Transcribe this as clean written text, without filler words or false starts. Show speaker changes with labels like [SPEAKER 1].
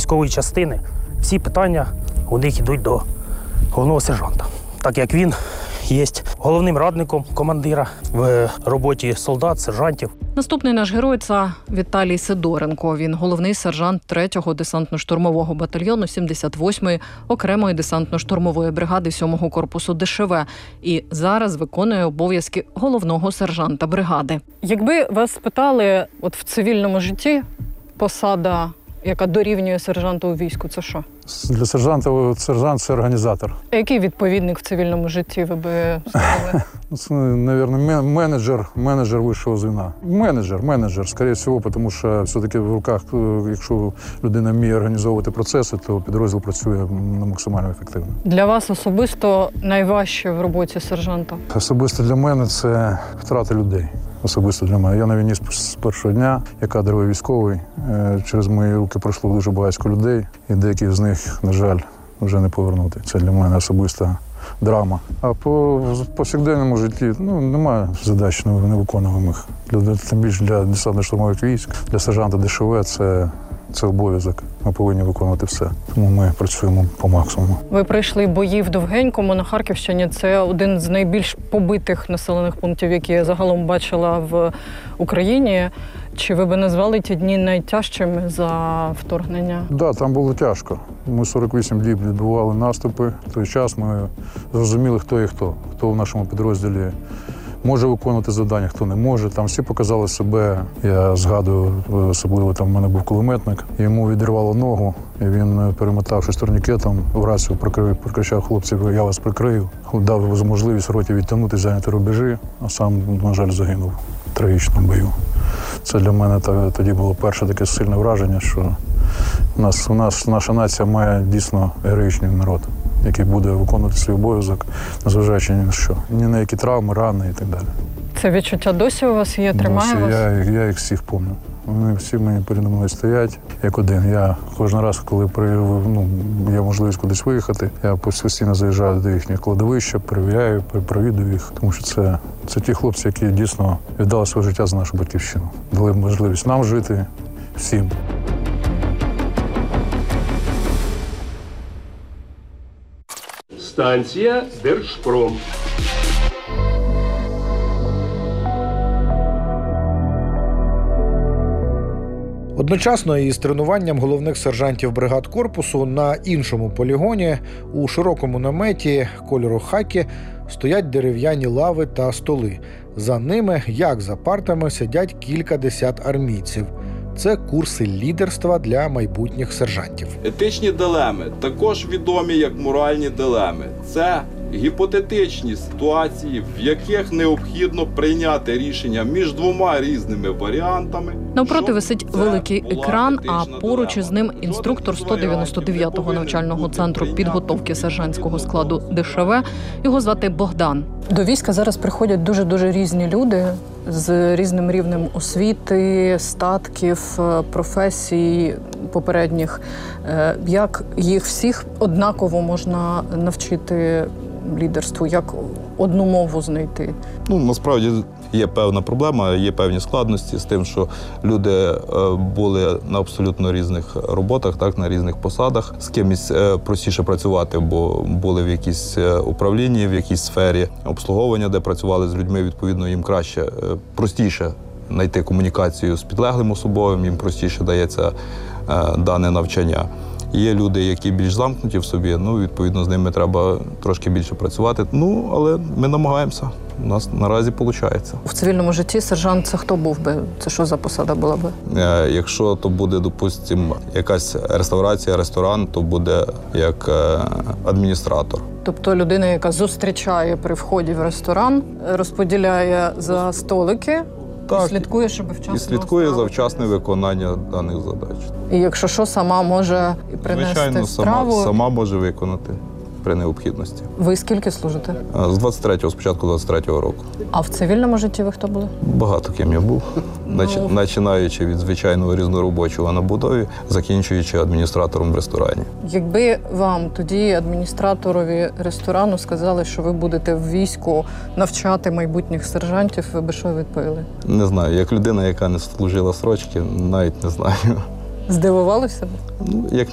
[SPEAKER 1] військової частини, всі питання у них йдуть до головного сержанта. Так як він є головним радником командира в роботі солдат, сержантів.
[SPEAKER 2] Наступний наш герой – це Віталій Сидоренко. Він головний сержант 3-го десантно-штурмового батальйону 78-ї окремої десантно-штурмової бригади 7-го корпусу ДШВ. І зараз виконує обов'язки головного сержанта бригади. Якби вас спитали, от в цивільному житті посада, яка дорівнює сержанту у війську, це що?
[SPEAKER 3] Для сержанта сержант – це організатор.
[SPEAKER 2] А який відповідник в цивільному житті ви би сказали?
[SPEAKER 3] Це, мабуть, менеджер вищого звена. Менеджер, скоріше всього, тому що все-таки в руках, якщо людина вміє організовувати процеси, то підрозділ працює максимально ефективно.
[SPEAKER 2] Для вас особисто найважче в роботі сержанта?
[SPEAKER 3] Особисто для мене це втрата людей. Особисто для мене. Я на війні з першого дня, я кадровий військовий. Через мої руки пройшло дуже багато людей, і деяких з них, на жаль, вже не повернути. Це для мене особиста драма. А по повсякденному житті немає задач невиконуваних. Тим більше для десантно-штурмових військ, для сержанта ДШВ це обов'язок. Ми повинні виконувати все. Тому ми працюємо по максимуму.
[SPEAKER 2] Ви пройшли бої в Довгенькому на Харківщині. Це один з найбільш побитих населених пунктів, які я загалом бачила в Україні. Чи ви би назвали ті дні найтяжчими за вторгнення?
[SPEAKER 3] Так, да, там було тяжко. Ми 48 діб відбували наступи. В той час ми зрозуміли, хто є хто. Хто в нашому підрозділі може виконувати завдання, хто не може. Там всі показали себе. Я згадую, особливо там в мене був кулеметник. Йому відірвало ногу, і він, перемотавшись турнікетом, в рацію прокричав: хлопців, я вас прикрию. Дав можливість роті відтягнути, зайняти рубежі, а сам, на жаль, загинув в трагічному бою. Це для мене тоді було перше таке сильне враження, що наша нація має дійсно героїчний народ, який буде виконувати свій обов'язок, незважаючи ні на що. Ні на які травми, рани і так далі.
[SPEAKER 2] Це відчуття досі у вас є? Тримає вас?
[SPEAKER 3] Я їх всіх пам'ятаю. Вони всі мені передо мною стоять, як один. Я кожен раз, коли є можливість кудись виїхати, я постійно заїжджаю до їхнього кладовища, перевіряю, провідую їх. Тому що це ті хлопці, які дійсно віддали своє життя за нашу батьківщину. Дали можливість нам жити всім.
[SPEAKER 4] Станція Держпром.
[SPEAKER 5] Одночасно із тренуванням головних сержантів бригад корпусу на іншому полігоні у широкому наметі кольору хакі стоять дерев'яні лави та столи. За ними, як за партами, сидять кількадесят армійців. Це курси лідерства для майбутніх сержантів.
[SPEAKER 6] Етичні дилеми також відомі як моральні дилеми. Це гіпотетичні ситуації, в яких необхідно прийняти рішення між двома різними варіантами.
[SPEAKER 2] Навпроти висить великий екран, а поруч із ним інструктор 199-го навчального центру підготовки сержантського складу ДШВ. Його звати Богдан. До війська зараз приходять дуже різні люди з різним рівнем освіти, статків, професій попередніх. Як їх всіх однаково можна навчити лідерству? Як одну мову знайти?
[SPEAKER 6] Насправді є певна проблема, є певні складності з тим, що люди були на абсолютно різних роботах, так, на різних посадах. З кимось простіше працювати, бо були в якійсь управлінні, в якійсь сфері обслуговування, де працювали з людьми, відповідно, їм краще, простіше знайти комунікацію з підлеглим особовим, їм простіше дається дане навчання. Є люди, які більш замкнуті в собі, відповідно, з ними треба трошки більше працювати. Але ми намагаємося. У нас наразі виходить.
[SPEAKER 2] В цивільному житті сержант – це хто був би? Це що за посада була би?
[SPEAKER 6] Якщо то буде, допустимо, якась реставрація, ресторан, то буде як адміністратор.
[SPEAKER 2] Тобто людина, яка зустрічає при вході в ресторан, розподіляє за столики,
[SPEAKER 6] так,
[SPEAKER 2] і слідкує, щоб вчасно
[SPEAKER 6] і слідкує за вчасне виконання даних задач.
[SPEAKER 2] І якщо що, сама може принести
[SPEAKER 6] звичайно,
[SPEAKER 2] страву?
[SPEAKER 6] сама може виконати при необхідності.
[SPEAKER 2] Ви скільки служите?
[SPEAKER 6] З 23-го, спочатку 23-го року.
[SPEAKER 2] А в цивільному житті ви хто були?
[SPEAKER 6] Багато ким я був. Починаючи від звичайного різноробочого на будові, закінчуючи адміністратором в ресторані.
[SPEAKER 2] Якби вам тоді, адміністраторові ресторану, сказали, що ви будете в війську навчати майбутніх сержантів, ви би що відповіли?
[SPEAKER 6] Не знаю, як людина, яка не служила срочки, навіть не знаю.
[SPEAKER 2] Здивувалися б?
[SPEAKER 6] Як